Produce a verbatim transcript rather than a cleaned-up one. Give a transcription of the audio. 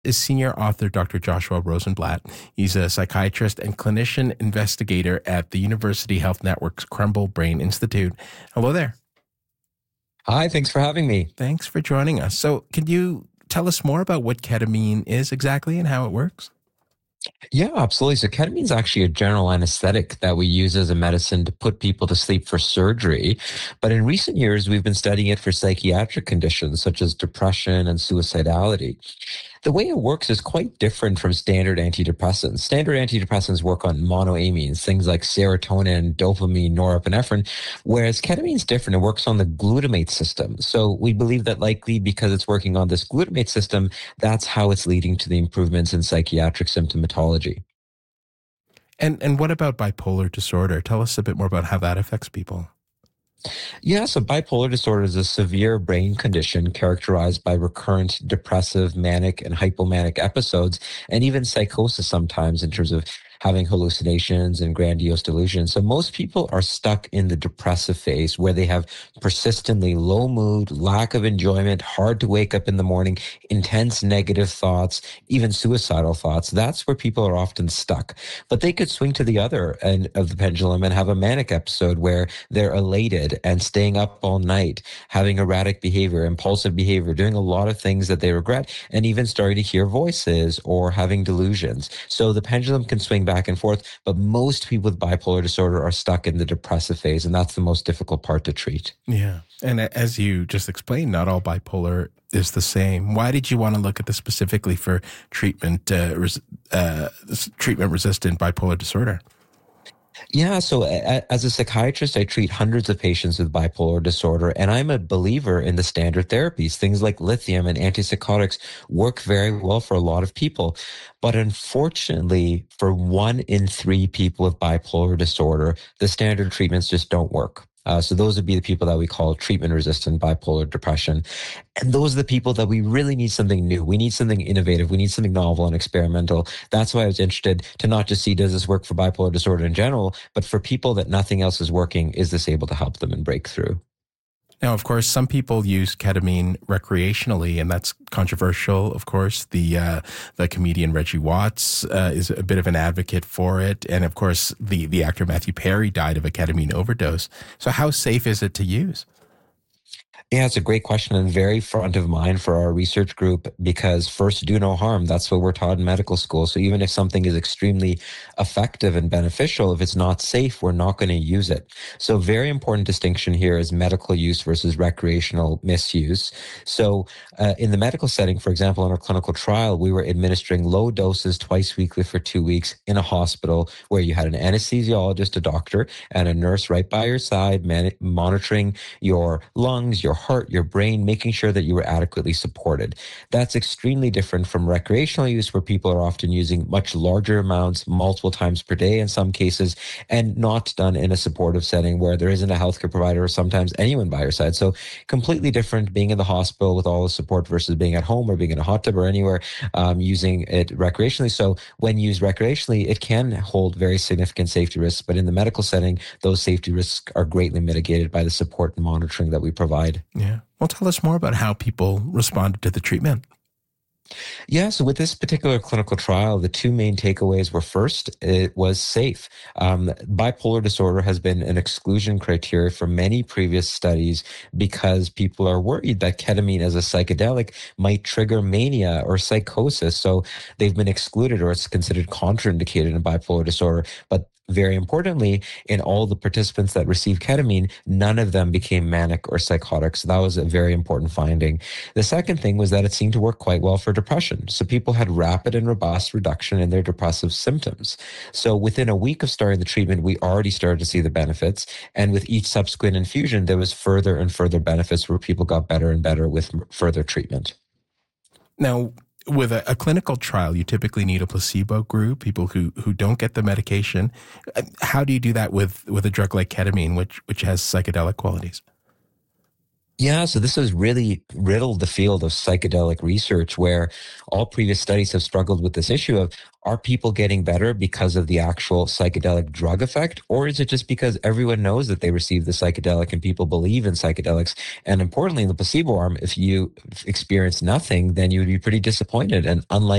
is senior author Doctor Joshua Rosenblatt. He's a psychiatrist and clinician investigator at the University Health Network's Krembil Brain Institute. Hello there. Hi, thanks for having me. Thanks for joining us. So can you tell us more about what ketamine is exactly and how it works? Yeah, absolutely. So ketamine is actually a general anesthetic that we use as a medicine to put people to sleep for surgery. But in recent years, we've been studying it for psychiatric conditions such as depression and suicidality. The way it works is quite different from standard antidepressants. Standard antidepressants work on monoamines, things like serotonin, dopamine, norepinephrine, whereas ketamine is different. It works on the glutamate system. So we believe that likely because it's working on this glutamate system, that's how it's leading to the improvements in psychiatric symptomatology. And and what about bipolar disorder? Tell us a bit more about how that affects people. Yeah, so bipolar disorder is a severe brain condition characterized by recurrent depressive, manic, and hypomanic episodes, and even psychosis sometimes in terms of having hallucinations and grandiose delusions. So most people are stuck in the depressive phase where they have persistently low mood, lack of enjoyment, hard to wake up in the morning, intense negative thoughts, even suicidal thoughts. That's where people are often stuck. But they could swing to the other end of the pendulum and have a manic episode where they're elated and staying up all night, having erratic behavior, impulsive behavior, doing a lot of things that they regret, and even starting to hear voices or having delusions. So the pendulum can swing back and forth, but most people with bipolar disorder are stuck in the depressive phase, and that's the most difficult part to treat. Yeah. And as you just explained, not all bipolar is the same. Why did you want to look at this specifically for treatment, uh, res- uh, treatment-resistant bipolar disorder? Yeah, so a- as a psychiatrist, I treat hundreds of patients with bipolar disorder, and I'm a believer in the standard therapies. Things like lithium and antipsychotics work very well for a lot of people. But unfortunately, for one in three people with bipolar disorder, the standard treatments just don't work. Uh, so those would be the people that we call treatment-resistant bipolar depression. And those are the people that we really need something new. We need something innovative. We need something novel and experimental. That's why I was interested to not just see, does this work for bipolar disorder in general, but for people that nothing else is working, is this able to help them and break through? Now, of course, some people use ketamine recreationally, and that's controversial. Of course, the uh, the comedian Reggie Watts uh, is a bit of an advocate for it, and of course, the the actor Matthew Perry died of a ketamine overdose. So, how safe is it to use? Yeah, it's a great question and very front of mind for our research group because first, do no harm. That's what we're taught in medical school. So even if something is extremely effective and beneficial, if it's not safe, we're not going to use it. So very important distinction here is medical use versus recreational misuse. So uh, in the medical setting, for example, in our clinical trial, we were administering low doses twice weekly for two weeks in a hospital where you had an anesthesiologist, a doctor, and a nurse right by your side, man- monitoring your lungs, your heart, your brain, making sure that you were adequately supported. That's extremely different from recreational use where people are often using much larger amounts multiple times per day in some cases and not done in a supportive setting where there isn't a healthcare provider or sometimes anyone by your side. So completely different being in the hospital with all the support versus being at home or being in a hot tub or anywhere um, using it recreationally. So when used recreationally, it can hold very significant safety risks, but in the medical setting, those safety risks are greatly mitigated by the support and monitoring that we provide. Yeah. Well, tell us more about how people responded to the treatment. Yeah, so with this particular clinical trial, the two main takeaways were first, it was safe. Um, bipolar disorder has been an exclusion criteria for many previous studies because people are worried that ketamine as a psychedelic might trigger mania or psychosis. So they've been excluded or it's considered contraindicated in bipolar disorder. But very importantly, in all the participants that received ketamine, none of them became manic or psychotic. So that was a very important finding. The second thing was that it seemed to work quite well for depression. So people had rapid and robust reduction in their depressive symptoms. So within a week of starting the treatment, we already started to see the benefits. And with each subsequent infusion, there was further and further benefits where people got better and better with further treatment. Now, with a, a clinical trial, you typically need a placebo group, people who, who don't get the medication. How do you do that with, with a drug like ketamine, which which has psychedelic qualities? Yeah, so this has really riddled the field of psychedelic research, where all previous studies have struggled with this issue of, are people getting better because of the actual psychedelic drug effect, or is it just because everyone knows that they received the psychedelic and people believe in psychedelics? And importantly, in the placebo arm, if you experience nothing, then you would be pretty disappointed. And unlike